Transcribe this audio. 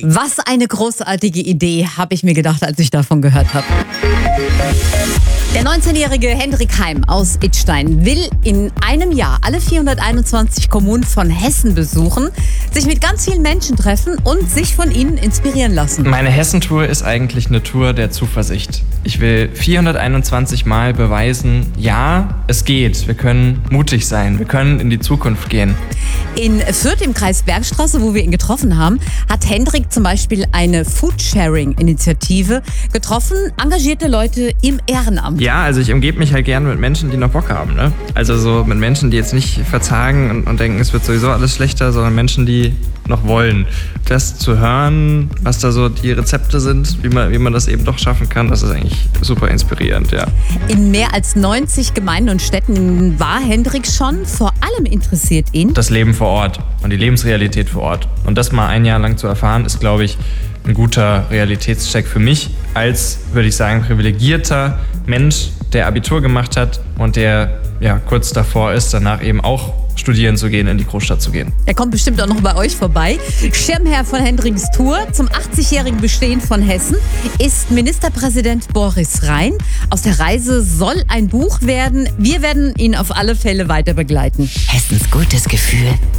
Was eine großartige Idee, habe ich mir gedacht, als ich davon gehört habe. Der 19-jährige Hendrik Heim aus Idstein will in einem Jahr alle 421 Kommunen von Hessen besuchen, sich mit ganz vielen Menschen treffen und sich von ihnen inspirieren lassen. Meine Hessentour ist eigentlich eine Tour der Zuversicht. Ich will 421 Mal beweisen, ja, es geht. Wir können mutig sein, wir können in die Zukunft gehen. In Fürth im Kreis Bergstraße, wo wir ihn getroffen haben, hat Hendrik zum Beispiel eine Foodsharing-Initiative getroffen, engagierte Leute im Ehrenamt. Ja, also ich umgebe mich halt gerne mit Menschen, die noch Bock haben. Ne? Also so mit Menschen, die jetzt nicht verzagen und denken, es wird sowieso alles schlechter, sondern Menschen, die noch wollen. Das zu hören, was da so die Rezepte sind, wie man das eben doch schaffen kann, das ist eigentlich super inspirierend, ja. In mehr als 90 Gemeinden und Städten war Hendrik schon. Vor allem interessiert ihn Das Leben vor Ort und die Lebensrealität vor Ort. Und das mal ein Jahr lang zu erfahren, ist, glaube ich, ein guter Realitätscheck für mich als, würde ich sagen, privilegierter Mensch, der Abitur gemacht hat und der ja kurz davor ist, danach eben auch studieren zu gehen, in die Großstadt zu gehen. Er kommt bestimmt auch noch bei euch vorbei. Schirmherr von Hendriks Tour zum 80-jährigen Bestehen von Hessen ist Ministerpräsident Boris Rhein. Aus der Reise soll ein Buch werden. Wir werden ihn auf alle Fälle weiter begleiten. Hessens gutes Gefühl.